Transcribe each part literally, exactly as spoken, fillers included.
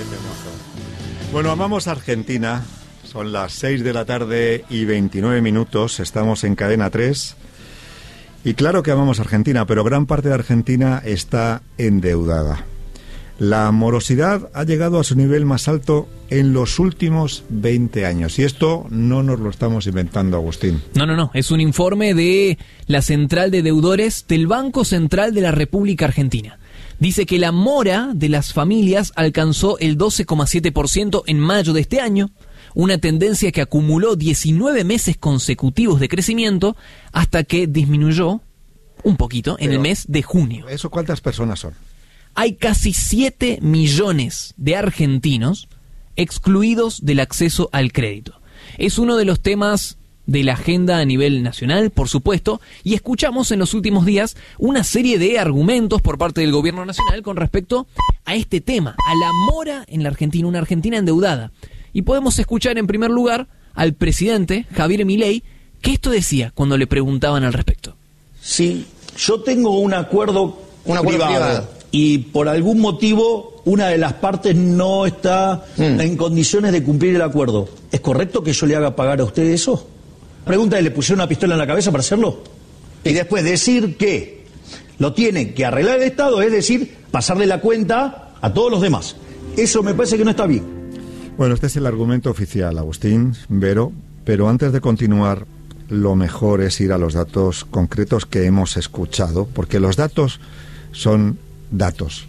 temazo. Bueno, amamos Argentina. Son las seis de la tarde y veintinueve minutos. Estamos en Cadena tres. Y claro que amamos Argentina, pero gran parte de Argentina está endeudada. La morosidad ha llegado a su nivel más alto en los últimos veinte años. Y esto no nos lo estamos inventando, Agustín. No, no, no. Es un informe de la Central de Deudores del Banco Central de la República Argentina. Dice que la mora de las familias alcanzó el doce coma siete por ciento en mayo de este año, una tendencia que acumuló diecinueve meses consecutivos de crecimiento hasta que disminuyó un poquito en Pero, el mes de junio. ¿Eso cuántas personas son? Hay casi siete millones de argentinos excluidos del acceso al crédito. Es uno de los temas de la agenda a nivel nacional, por supuesto, y escuchamos en los últimos días una serie de argumentos por parte del gobierno nacional con respecto a este tema, a la mora en la Argentina, una Argentina endeudada. Y podemos escuchar en primer lugar al presidente Javier Milei, que esto decía cuando le preguntaban al respecto. Si yo tengo un acuerdo, un acuerdo privado, privado y por algún motivo una de las partes no está mm. en condiciones de cumplir el acuerdo, ¿es correcto que yo le haga pagar a usted eso? Pregunta, ¿le pusieron una pistola en la cabeza para hacerlo? Y después decir que lo tiene que arreglar el Estado, es decir, pasarle la cuenta a todos los demás. Eso me parece que no está bien. Bueno, este es el argumento oficial, Agustín, Vero, pero antes de continuar, lo mejor es ir a los datos concretos que hemos escuchado, porque los datos son datos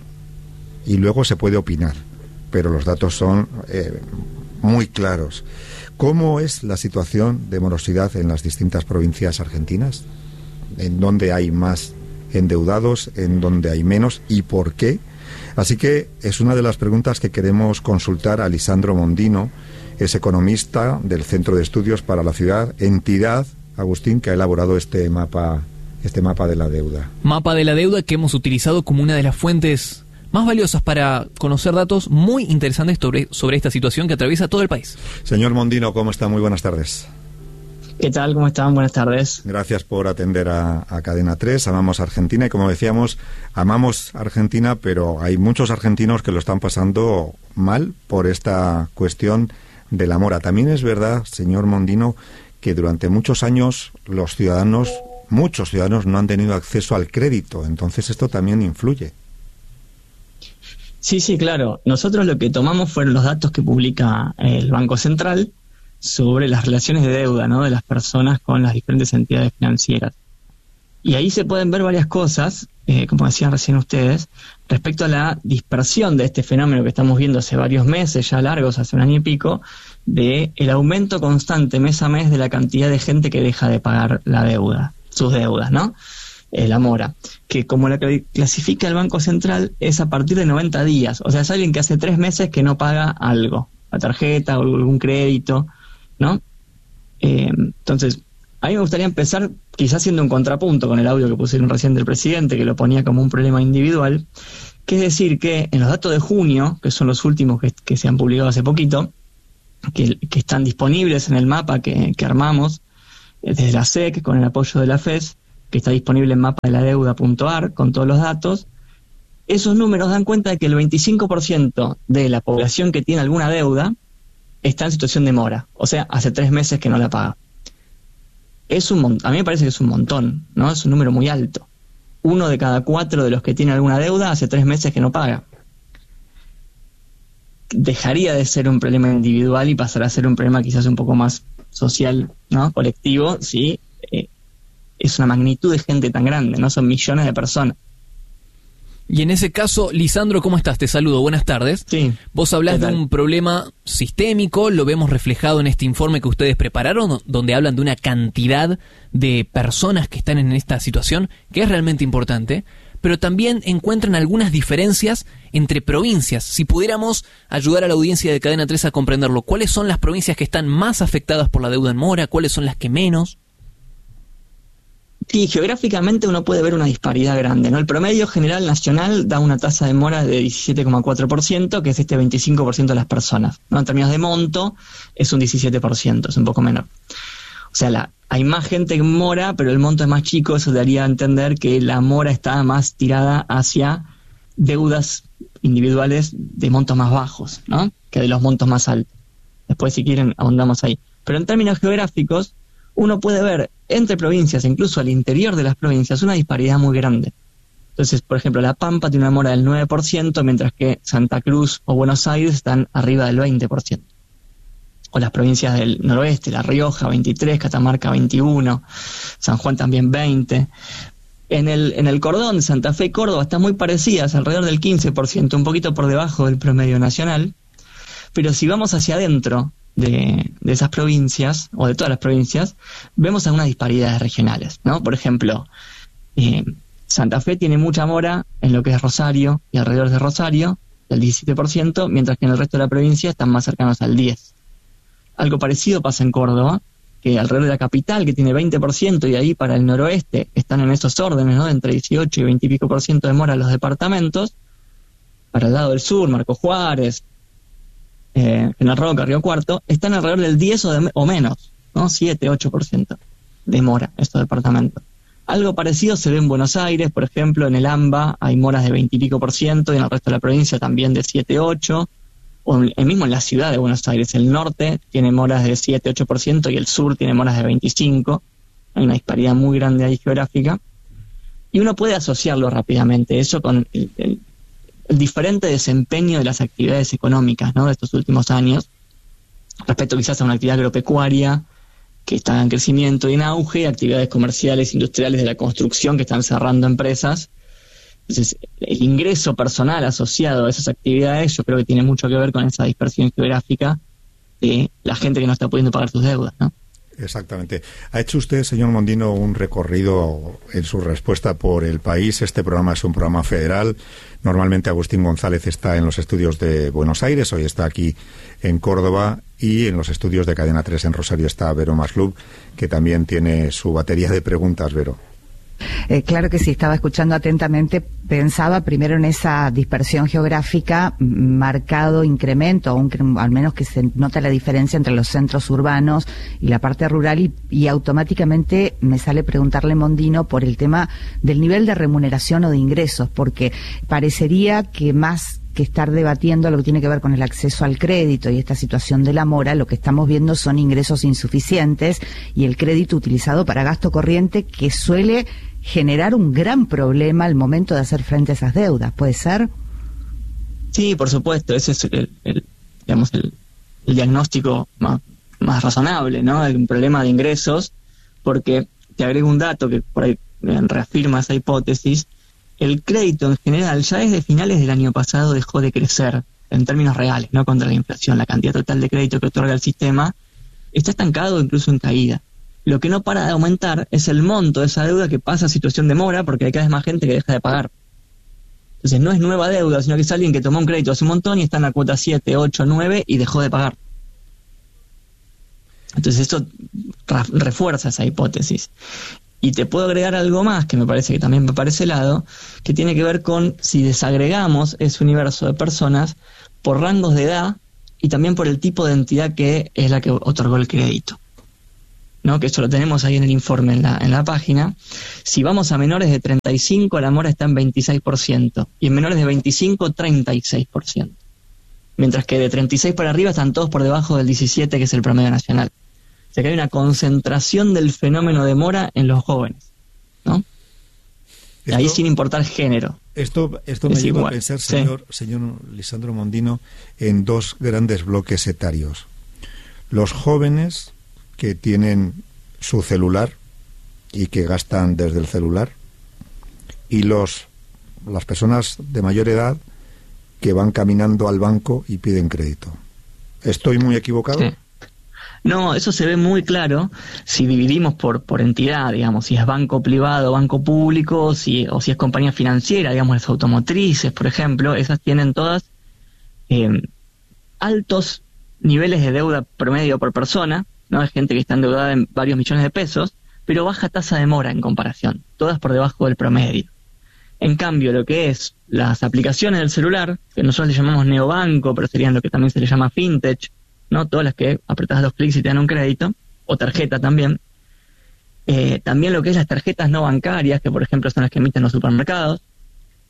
y luego se puede opinar, pero los datos son eh, muy claros. ¿Cómo es la situación de morosidad en las distintas provincias argentinas? ¿En dónde hay más endeudados? ¿En dónde hay menos? ¿Y por qué? Así que es una de las preguntas que queremos consultar a Lisandro Mondino, es economista del Centro de Estudios para la Ciudad, entidad, Agustín, que ha elaborado este mapa, este mapa de la deuda. Mapa de la deuda que hemos utilizado como una de las fuentes más valiosas para conocer datos muy interesantes sobre, sobre esta situación que atraviesa todo el país. Señor Mondino, ¿cómo está? Muy buenas tardes. ¿Qué tal? ¿Cómo están? Buenas tardes. Gracias por atender a, a Cadena tres. Amamos Argentina y, como decíamos, amamos Argentina, pero hay muchos argentinos que lo están pasando mal por esta cuestión de la mora. También es verdad, señor Mondino, que durante muchos años los ciudadanos, muchos ciudadanos no han tenido acceso al crédito. Entonces esto también influye. Sí, sí, claro. Nosotros lo que tomamos fueron los datos que publica el Banco Central sobre las relaciones de deuda, ¿no?, de las personas con las diferentes entidades financieras. Y ahí se pueden ver varias cosas, eh, como decían recién ustedes, respecto a la dispersión de este fenómeno que estamos viendo hace varios meses, ya largos, hace un año y pico, de el aumento constante mes a mes de la cantidad de gente que deja de pagar la deuda, sus deudas, ¿no? Eh, la mora, que como la clasifica el Banco Central es a partir de noventa días, o sea, es alguien que hace tres meses que no paga algo, la tarjeta o algún crédito, ¿no? Eh, entonces, a mí me gustaría empezar quizás haciendo un contrapunto con el audio que pusieron recién del presidente, que lo ponía como un problema individual, que es decir que en los datos de junio, que son los últimos que, que se han publicado hace poquito, que, que están disponibles en el mapa que, que armamos desde la S E C con el apoyo de la F E S, que está disponible en mapa de la deuda punto a r con todos los datos, esos números dan cuenta de que el veinticinco por ciento de la población que tiene alguna deuda está en situación de mora, o sea, hace tres meses que no la paga. Es un mon- a mí me parece que es un montón, ¿no? Es un número muy alto. Uno de cada cuatro de los que tiene alguna deuda hace tres meses que no paga. Dejaría de ser un problema individual y pasará a ser un problema quizás un poco más social, ¿no?, colectivo, sí. Eh, es una magnitud de gente tan grande, ¿no? Son millones de personas. Y en ese caso, Lisandro, ¿cómo estás? Te saludo, buenas tardes. Sí. Vos hablás de un problema sistémico, lo vemos reflejado en este informe que ustedes prepararon, donde hablan de una cantidad de personas que están en esta situación, que es realmente importante, pero también encuentran algunas diferencias entre provincias. Si pudiéramos ayudar a la audiencia de Cadena tres a comprenderlo, ¿cuáles son las provincias que están más afectadas por la deuda en mora? ¿Cuáles son las que menos? Sí, geográficamente uno puede ver una disparidad grande, ¿no? El promedio general nacional da una tasa de mora de diecisiete coma cuatro por ciento, que es este veinticinco por ciento de las personas, ¿no? En términos de monto, es un diecisiete por ciento, es un poco menor. O sea, la, hay más gente en mora, pero el monto es más chico, eso daría a entender que la mora está más tirada hacia deudas individuales de montos más bajos, ¿no?, que de los montos más altos. Después, si quieren, ahondamos ahí. Pero en términos geográficos, uno puede ver entre provincias, incluso al interior de las provincias, una disparidad muy grande. Entonces, por ejemplo, La Pampa tiene una mora del nueve por ciento, mientras que Santa Cruz o Buenos Aires están arriba del veinte por ciento. O las provincias del noroeste, La Rioja, veintitrés, Catamarca, veintiuno, San Juan también veinte. En el, en el cordón de Santa Fe y Córdoba están muy parecidas, alrededor del quince por ciento, un poquito por debajo del promedio nacional. Pero si vamos hacia adentro de, de esas provincias, o de todas las provincias, vemos algunas disparidades regionales, ¿no? Por ejemplo, eh, Santa Fe tiene mucha mora en lo que es Rosario y alrededor de Rosario, del diecisiete por ciento, mientras que en el resto de la provincia están más cercanos al diez por ciento. Algo parecido pasa en Córdoba, que alrededor de la capital, que tiene veinte por ciento, y ahí para el noroeste están en esos órdenes, ¿no?, entre dieciocho y veinte y pico por ciento de mora los departamentos. Para el lado del sur, Marco Juárez, eh, General Roca, Río Cuarto, están alrededor del diez o, de, o menos, ¿no?, siete, ocho por ciento de mora estos departamentos. Algo parecido se ve en Buenos Aires, por ejemplo, en el AMBA hay moras de veinte y pico por ciento, y en el resto de la provincia también de siete, ocho, o el mismo en la ciudad de Buenos Aires, el norte tiene moras de siete, ocho por ciento y el sur tiene moras de veinticinco. Hay una disparidad muy grande ahí geográfica. Y uno puede asociarlo rápidamente, eso con el, el, el diferente desempeño de las actividades económicas, ¿no?, de estos últimos años, respecto quizás a una actividad agropecuaria que está en crecimiento y en auge, actividades comerciales, industriales de la construcción que están cerrando empresas. Entonces, el ingreso personal asociado a esas actividades yo creo que tiene mucho que ver con esa dispersión geográfica de la gente que no está pudiendo pagar sus deudas, ¿no? Exactamente. Ha hecho usted, señor Mondino, un recorrido en su respuesta por el país. Este programa es un programa federal. Normalmente Agustín González está en los estudios de Buenos Aires, hoy está aquí en Córdoba, y en los estudios de Cadena tres en Rosario está Vero Maslub, que también tiene su batería de preguntas. Vero. Eh, claro que sí, estaba escuchando atentamente, pensaba primero en esa dispersión geográfica, marcado incremento, aunque al menos que se nota la diferencia entre los centros urbanos y la parte rural, y, y automáticamente me sale preguntarle, Mondino, por el tema del nivel de remuneración o de ingresos, porque parecería que más que estar debatiendo lo que tiene que ver con el acceso al crédito y esta situación de la mora, lo que estamos viendo son ingresos insuficientes y el crédito utilizado para gasto corriente, que suele generar un gran problema al momento de hacer frente a esas deudas. ¿Puede ser? Sí, por supuesto, ese es el, el digamos el, el diagnóstico más, más razonable, ¿no?, el problema de ingresos, porque te agrego un dato que por ahí reafirma esa hipótesis. El crédito en general ya desde finales del año pasado dejó de crecer en términos reales, no contra la inflación. La cantidad total de crédito que otorga el sistema está estancado o incluso en caída. Lo que no para de aumentar es el monto de esa deuda que pasa a situación de mora, porque hay cada vez más gente que deja de pagar. Entonces no es nueva deuda, sino que es alguien que tomó un crédito hace un montón y está en la cuota siete, ocho, nueve y dejó de pagar. Entonces esto refuerza esa hipótesis. Y te puedo agregar algo más que me parece que también va para ese lado, que tiene que ver con si desagregamos ese universo de personas por rangos de edad y también por el tipo de entidad que es la que otorgó el crédito, ¿no?, que eso lo tenemos ahí en el informe en la, en la página. Si vamos a menores de treinta y cinco, la mora está en veintiséis por ciento, y en menores de veinticinco, treinta y seis por ciento. Mientras que de treinta y seis para arriba están todos por debajo del diecisiete, que es el promedio nacional. O sea que hay una concentración del fenómeno de mora en los jóvenes, ¿no? Esto, ahí sin importar género. Esto, esto me lleva a pensar, señor, sí. señor Lisandro Mondino, en dos grandes bloques etarios. Los jóvenes que tienen su celular y que gastan desde el celular, y los las personas de mayor edad que van caminando al banco y piden crédito. ¿Estoy muy equivocado? Sí. No, eso se ve muy claro si dividimos por por entidad, digamos, si es banco privado, banco público, si o si es compañía financiera, digamos, las automotrices, por ejemplo, esas tienen todas eh, altos niveles de deuda promedio por persona, ¿no? Hay gente que está endeudada en varios millones de pesos, pero baja tasa de mora en comparación, todas por debajo del promedio. En cambio, lo que es las aplicaciones del celular, que nosotros le llamamos neobanco, pero serían lo que también se le llama fintech, ¿no? Todas las que apretás dos clics y te dan un crédito, o tarjeta también. Eh, también lo que es las tarjetas no bancarias, que por ejemplo son las que emiten los supermercados.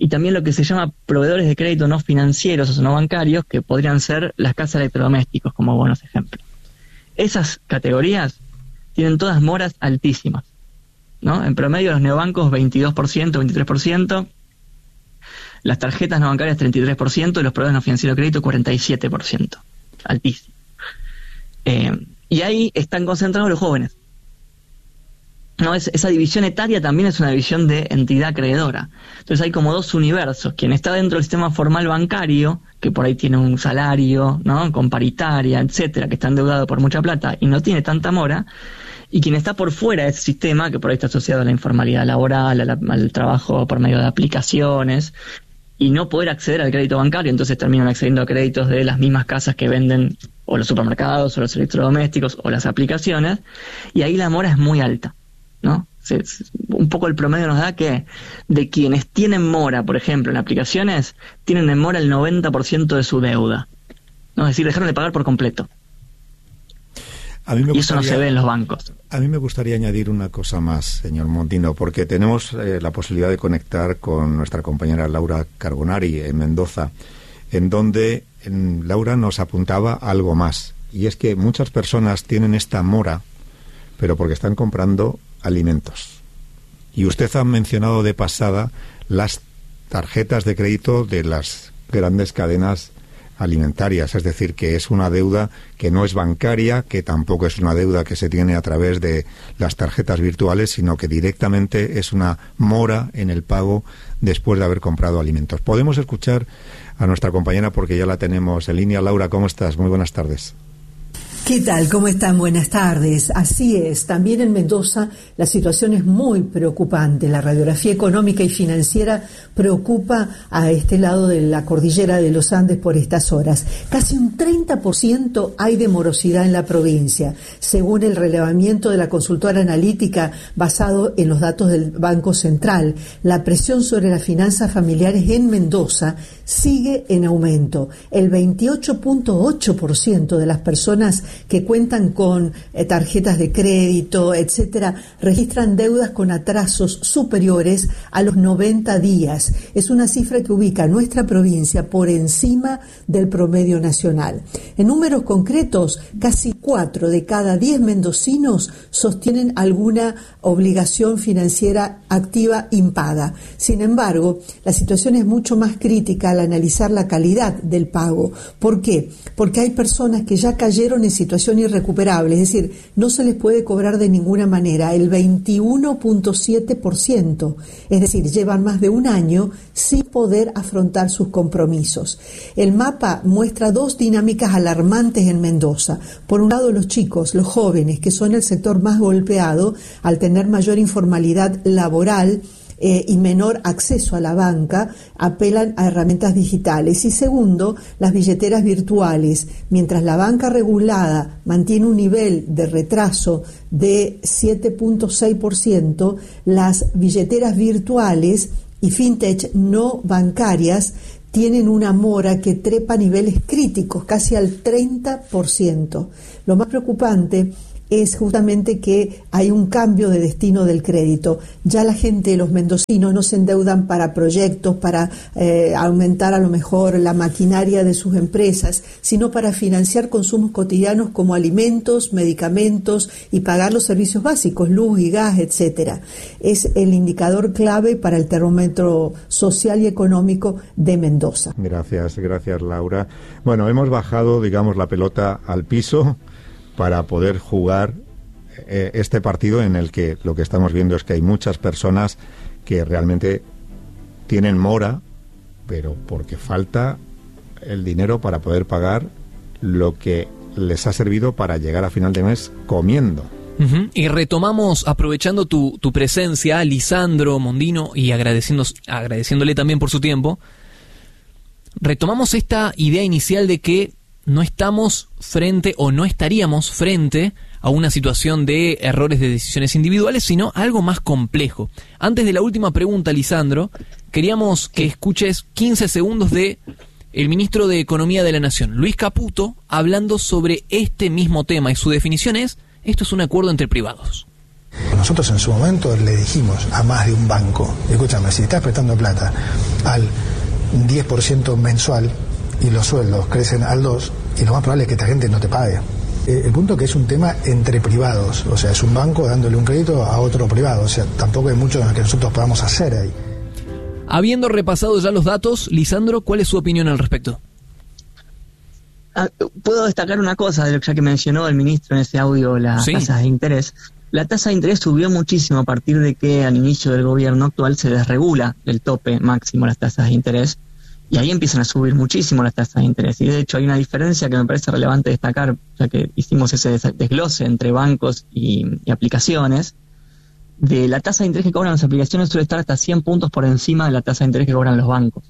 y también lo que se llama proveedores de crédito no financieros o no bancarios, que podrían ser las casas de electrodomésticos, como buenos ejemplos. Esas categorías tienen todas moras altísimas, ¿no? En promedio los neobancos veintidós por ciento, veintitrés por ciento, las tarjetas no bancarias treinta y tres por ciento y los proveedores no financieros de crédito cuarenta y siete por ciento. Altísimo. Eh, y ahí están concentrados los jóvenes. No, es, esa división etaria también es una división de entidad acreedora. Entonces hay como dos universos. Quien está dentro del sistema formal bancario, que por ahí tiene un salario, ¿no?, con paritaria, etcétera, que está endeudado por mucha plata y no tiene tanta mora, y quien está por fuera de ese sistema, que por ahí está asociado a la informalidad laboral, a la, al trabajo por medio de aplicaciones, y no poder acceder al crédito bancario, entonces terminan accediendo a créditos de las mismas casas que venden o los supermercados, o los electrodomésticos, o las aplicaciones, y ahí la mora es muy alta, ¿no? Se, se, un poco el promedio nos da que de quienes tienen mora, por ejemplo, en aplicaciones, tienen en mora el noventa por ciento de su deuda, ¿no? Es decir, dejaron de pagar por completo. A mí me y eso gustaría, no se ve en los bancos. A mí me gustaría añadir una cosa más, señor Mondino, porque tenemos eh, la posibilidad de conectar con nuestra compañera Laura Carbonari en Mendoza, en donde en, Laura nos apuntaba algo más, y es que muchas personas tienen esta mora, pero porque están comprando alimentos. Y usted ha mencionado de pasada las tarjetas de crédito de las grandes cadenas alimentarias, es decir, que es una deuda que no es bancaria, que tampoco es una deuda que se tiene a través de las tarjetas virtuales, sino que directamente es una mora en el pago después de haber comprado alimentos. Podemos escuchar a nuestra compañera porque ya la tenemos en línea. Laura, ¿cómo estás? Muy buenas tardes. ¿Qué tal? ¿Cómo están? Buenas tardes. Así es, también en Mendoza la situación es muy preocupante. La radiografía económica y financiera preocupa a este lado de la cordillera de los Andes por estas horas. Casi un treinta por ciento hay de morosidad en la provincia, según el relevamiento de la consultora analítica basado en los datos del Banco Central. La presión sobre las finanzas familiares en Mendoza sigue en aumento. El veintiocho punto ocho por ciento de las personas que cuentan con eh, tarjetas de crédito, etcétera, registran deudas con atrasos superiores a los noventa días. Es una cifra que ubica a nuestra provincia por encima del promedio nacional. En números concretos, casi cuatro de cada diez mendocinos sostienen alguna obligación financiera activa impaga. Sin embargo, la situación es mucho más crítica al analizar la calidad del pago. ¿Por qué? Porque hay personas que ya cayeron en situación irrecuperable, es decir, no se les puede cobrar de ninguna manera, el veintiuno punto siete por ciento, es decir, llevan más de un año sin poder afrontar sus compromisos. El mapa muestra dos dinámicas alarmantes en Mendoza. Por un lado, los chicos, los jóvenes, que son el sector más golpeado al tener mayor informalidad laboral, Eh, y menor acceso a la banca, apelan a herramientas digitales. Y segundo, las billeteras virtuales. Mientras la banca regulada mantiene un nivel de retraso de siete punto seis por ciento, las billeteras virtuales y fintech no bancarias tienen una mora que trepa a niveles críticos, casi al treinta por ciento. Lo más preocupante es justamente que hay un cambio de destino del crédito. Ya la gente, los mendocinos, no se endeudan para proyectos, para eh, aumentar a lo mejor la maquinaria de sus empresas, sino para financiar consumos cotidianos como alimentos, medicamentos y pagar los servicios básicos, luz y gas, etcétera. Es el indicador clave para el termómetro social y económico de Mendoza. Gracias, gracias, Laura. Bueno, hemos bajado, digamos, la pelota al piso para poder jugar eh, este partido en el que lo que estamos viendo es que hay muchas personas que realmente tienen mora, pero porque falta el dinero para poder pagar lo que les ha servido para llegar a final de mes comiendo. Uh-huh. Y retomamos, aprovechando tu, tu presencia, Lisandro Mondino, y agradeciendo, agradeciéndole también por su tiempo, retomamos esta idea inicial de que no estamos frente o no estaríamos frente a una situación de errores de decisiones individuales, sino algo más complejo. Antes de la última pregunta, Lisandro, queríamos que escuches quince segundos de el ministro de Economía de la Nación, Luis Caputo, hablando sobre este mismo tema, y su definición es: esto es un acuerdo entre privados. Nosotros en su momento le dijimos a más de un banco, escúchame, si estás prestando plata al diez por ciento mensual y los sueldos crecen al dos por ciento, y lo más probable es que esta gente no te pague. El punto que es un tema entre privados, o sea, es un banco dándole un crédito a otro privado, o sea, tampoco hay mucho en lo que nosotros podamos hacer ahí. Habiendo repasado ya los datos, Lisandro, ¿cuál es su opinión al respecto? Ah, puedo destacar una cosa de lo que ya que mencionó el ministro en ese audio, las sí. tasas de interés. La tasa de interés subió muchísimo a partir de que al inicio del gobierno actual se desregula el tope máximo las tasas de interés. Y ahí empiezan a subir muchísimo las tasas de interés. Y de hecho hay una diferencia que me parece relevante destacar, ya que hicimos ese desglose entre bancos y, y aplicaciones. De la tasa de interés que cobran las aplicaciones suele estar hasta cien puntos por encima de la tasa de interés que cobran los bancos.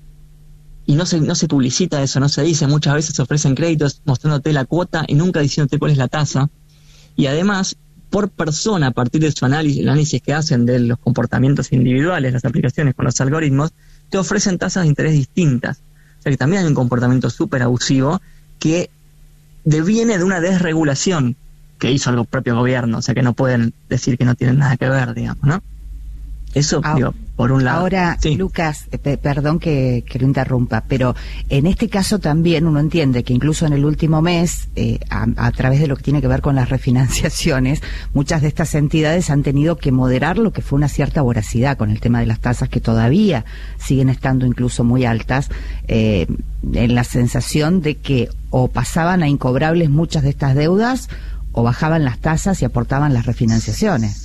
Y no se, no se publicita eso, no se dice. Muchas veces se ofrecen créditos mostrándote la cuota y nunca diciéndote cuál es la tasa. Y además, por persona, a partir de su análisis, el análisis que hacen de los comportamientos individuales, las aplicaciones con los algoritmos, te ofrecen tasas de interés distintas. O sea que también hay un comportamiento súper abusivo que deviene de una desregulación que hizo el propio gobierno. O sea que no pueden decir que no tienen nada que ver, digamos, ¿no? Eso, ahora, digo, por un lado. Ahora, sí. Lucas, eh, perdón que, que lo interrumpa, pero en este caso también uno entiende que incluso en el último mes, eh, a, a través de lo que tiene que ver con las refinanciaciones, muchas de estas entidades han tenido que moderar lo que fue una cierta voracidad con el tema de las tasas que todavía siguen estando incluso muy altas, eh, en la sensación de que o pasaban a incobrables muchas de estas deudas o bajaban las tasas y aportaban las refinanciaciones.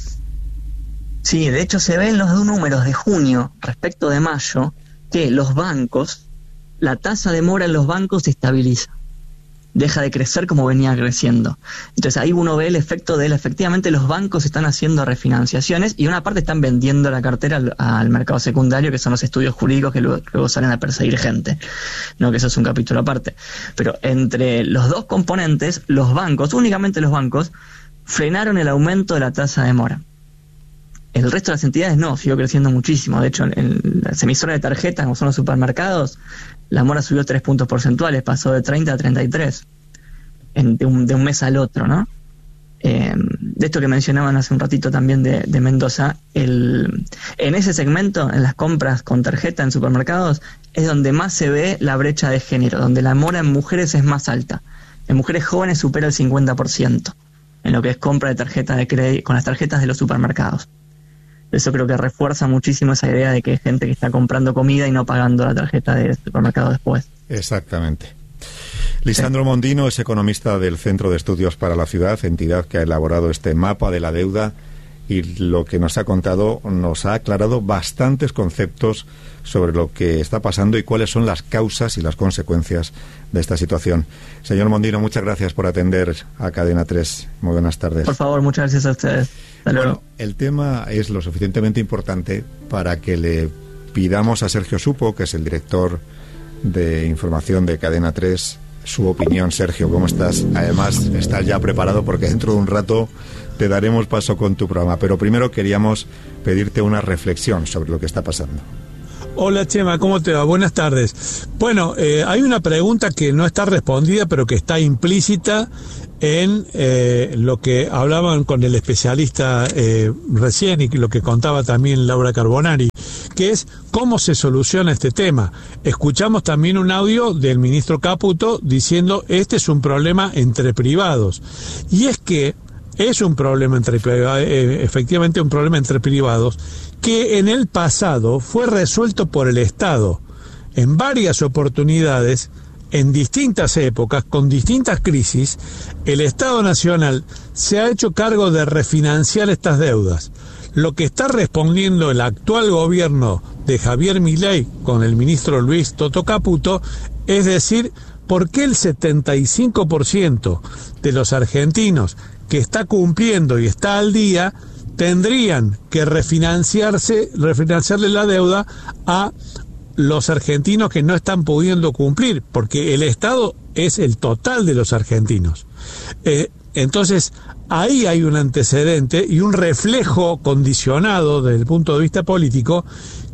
Sí, de hecho se ven los números de junio respecto de mayo que los bancos, la tasa de mora en los bancos se estabiliza, deja de crecer como venía creciendo. Entonces ahí uno ve el efecto de él. Efectivamente los bancos están haciendo refinanciaciones y una parte están vendiendo la cartera al, al mercado secundario, que son los estudios jurídicos que luego, luego salen a perseguir gente, no, que eso es un capítulo aparte. Pero entre los dos componentes, los bancos, únicamente los bancos, frenaron el aumento de la tasa de mora. El resto de las entidades no, siguió creciendo muchísimo. De hecho, en las emisoras de tarjetas, como son los supermercados, la mora subió tres puntos porcentuales, pasó de treinta a treinta y tres en, de, un, de un mes al otro, ¿no? Eh, de esto que mencionaban hace un ratito también de, de Mendoza, el, en ese segmento, en las compras con tarjeta en supermercados, es donde más se ve la brecha de género, donde la mora en mujeres es más alta. En mujeres jóvenes supera el cincuenta por ciento en lo que es compra de tarjeta de crédito con las tarjetas de los supermercados. Eso creo que refuerza muchísimo esa idea de que hay gente que está comprando comida y no pagando la tarjeta de supermercado después. Exactamente. Lisandro sí. Mondino es economista del Centro de Estudios para la Ciudad, entidad que ha elaborado este mapa de la deuda, y lo que nos ha contado nos ha aclarado bastantes conceptos sobre lo que está pasando y cuáles son las causas y las consecuencias de esta situación. Señor Mondino, muchas gracias por atender a Cadena tres. Muy buenas tardes. Por favor, muchas gracias a ustedes. Hasta luego. Bueno, el tema es lo suficientemente importante para que le pidamos a Sergio Supo, que es el director de información de Cadena tres, su opinión. Sergio, ¿cómo estás? Además, estás ya preparado porque dentro de un rato te daremos paso con tu programa. Pero primero queríamos pedirte una reflexión sobre lo que está pasando. Hola Chema, ¿cómo te va? Buenas tardes. Bueno, eh, hay una pregunta que no está respondida, pero que está implícita en eh, lo que hablaban con el especialista eh, recién y lo que contaba también Laura Carbonari, que es cómo se soluciona este tema. Escuchamos también un audio del ministro Caputo diciendo este es un problema entre privados. Y es que es un problema entre privados, eh, efectivamente un problema entre privados, que en el pasado fue resuelto por el Estado en varias oportunidades, en distintas épocas, con distintas crisis. El Estado Nacional se ha hecho cargo de refinanciar estas deudas. Lo que está respondiendo el actual gobierno de Javier Milei con el ministro Luis Toto Caputo, es decir, ¿por qué el setenta y cinco por ciento de los argentinos que está cumpliendo y está al día tendrían que refinanciarse, refinanciarle la deuda a los argentinos que no están pudiendo cumplir? Porque el Estado es el total de los argentinos. Eh, entonces, ahí hay un antecedente y un reflejo condicionado desde el punto de vista político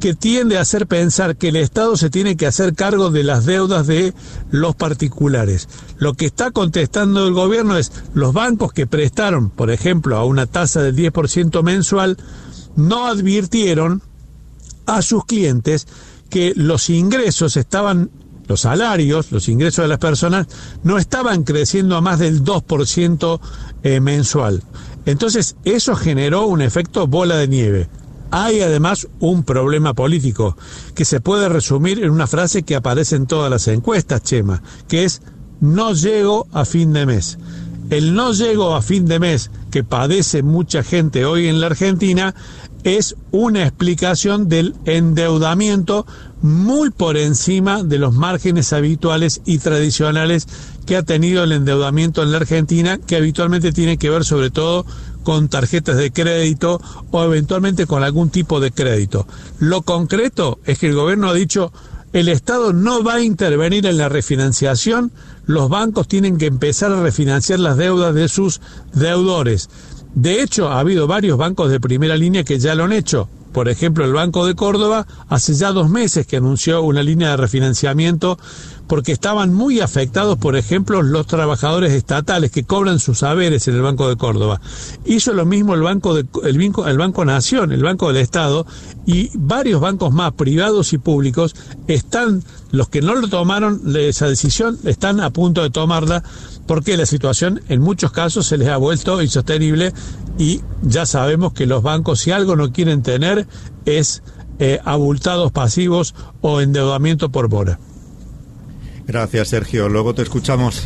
que tiende a hacer pensar que el Estado se tiene que hacer cargo de las deudas de los particulares. Lo que está contestando el gobierno es los bancos que prestaron, por ejemplo, a una tasa del diez por ciento mensual, no advirtieron a sus clientes que los ingresos estaban, los salarios, los ingresos de las personas, no estaban creciendo a más del dos por ciento eh, mensual. Entonces, eso generó un efecto bola de nieve. Hay además un problema político que se puede resumir en una frase que aparece en todas las encuestas, Chema, que es no llego a fin de mes. El no llego a fin de mes que padece mucha gente hoy en la Argentina es una explicación del endeudamiento muy por encima de los márgenes habituales y tradicionales que ha tenido el endeudamiento en la Argentina, que habitualmente tiene que ver sobre todo con tarjetas de crédito o eventualmente con algún tipo de crédito. Lo concreto es que el gobierno ha dicho el Estado no va a intervenir en la refinanciación, los bancos tienen que empezar a refinanciar las deudas de sus deudores. De hecho, ha habido varios bancos de primera línea que ya lo han hecho. Por ejemplo, el Banco de Córdoba hace ya dos meses que anunció una línea de refinanciamiento porque estaban muy afectados, por ejemplo, los trabajadores estatales que cobran sus haberes en el Banco de Córdoba. Hizo lo mismo el Banco de, el, Banco, el Banco Nación, el Banco del Estado, y varios bancos más privados y públicos están, los que no lo tomaron esa decisión, están a punto de tomarla porque la situación en muchos casos se les ha vuelto insostenible y ya sabemos que los bancos, si algo no quieren tener, es eh, abultados pasivos o endeudamiento por mora. Gracias, Sergio. Luego te escuchamos.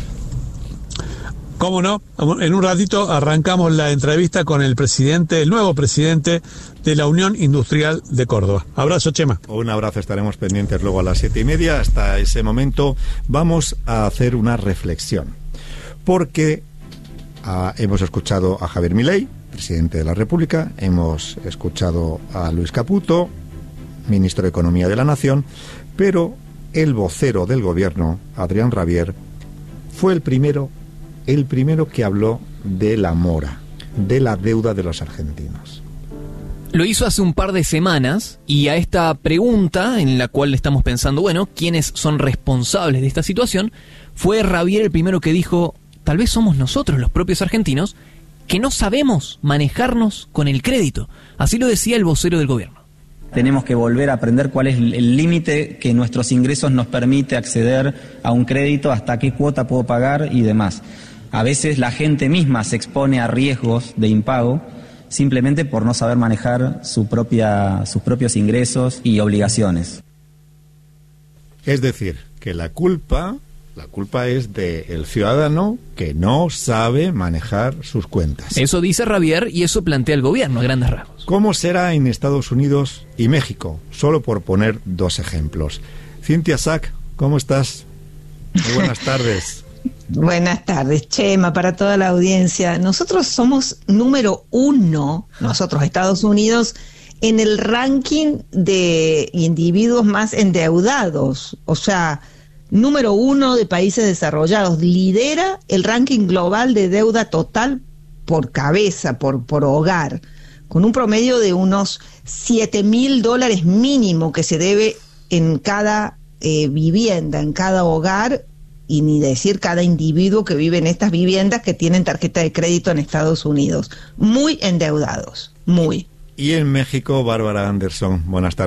Cómo no, en un ratito arrancamos la entrevista con el presidente, el nuevo presidente de la Unión Industrial de Córdoba. Abrazo, Chema. Un abrazo, estaremos pendientes luego a las siete y media. Hasta ese momento vamos a hacer una reflexión, porque ah, hemos escuchado a Javier Milei, presidente de la República, hemos escuchado a Luis Caputo, ministro de Economía de la Nación, pero el vocero del gobierno, Adrián Rabier, fue el primero, el primero que habló de la mora, de la deuda de los argentinos. Lo hizo hace un par de semanas y a esta pregunta en la cual estamos pensando, bueno, ¿quiénes son responsables de esta situación? Fue Rabier el primero que dijo, tal vez somos nosotros, los propios argentinos, que no sabemos manejarnos con el crédito. Así lo decía el vocero del gobierno. Tenemos que volver a aprender cuál es el límite que nuestros ingresos nos permite acceder a un crédito, hasta qué cuota puedo pagar y demás. A veces la gente misma se expone a riesgos de impago simplemente por no saber manejar su propia, sus propios ingresos y obligaciones. Es decir, que la culpa, la culpa es del ciudadano que no sabe manejar sus cuentas. Eso dice Rabier y eso plantea el gobierno a grandes rasgos. ¿Cómo será en Estados Unidos y México? Solo por poner dos ejemplos. Cintia Sack, ¿cómo estás? Muy buenas tardes. Buenas tardes, Chema, para toda la audiencia. Nosotros somos número uno, nosotros Estados Unidos, en el ranking de individuos más endeudados. O sea, número uno de países desarrollados. Lidera el ranking global de deuda total por cabeza, por, por hogar, con un promedio de unos siete mil dólares mínimo que se debe en cada eh, vivienda, en cada hogar, y ni decir cada individuo que vive en estas viviendas que tienen tarjeta de crédito en Estados Unidos. Muy endeudados, muy. Y en México, Bárbara Anderson, buenas tardes.